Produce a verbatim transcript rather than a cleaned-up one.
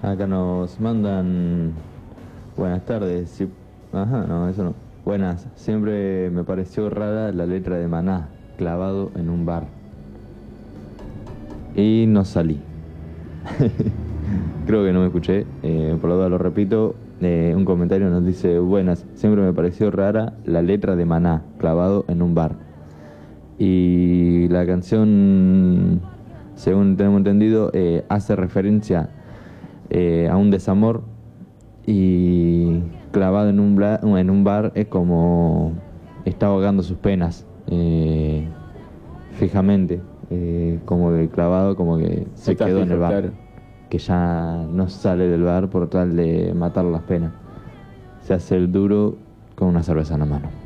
Acá nos mandan buenas tardes. Sí. Ajá, no, eso no. Buenas. Siempre me pareció rara la letra de Maná, clavado en un bar. Y no salí. Creo que no me escuché. Eh, por lo tanto lo repito. Eh, un comentario nos dice: buenas. Siempre me pareció rara la letra de Maná, clavado en un bar. Y la canción, según tenemos entendido, eh, hace referencia eh, a un desamor, y clavado en un, bla- en un bar es como está ahogando sus penas, eh, fijamente, eh, como que clavado, como que se Está quedó en fijo, el bar, claro. que ya no sale del bar por tal de matar las penas. Se hace el duro con una cerveza en la mano.